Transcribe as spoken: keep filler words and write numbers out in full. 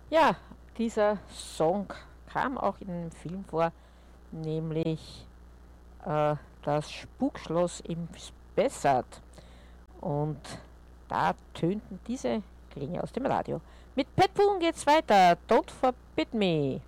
Ja, dieser Song kam auch in einem Film vor, nämlich äh, das Spukschloss im Spessart. Und da tönten diese Klänge aus dem Radio. Mit Pet Boone geht's weiter. Don't Forbid Me.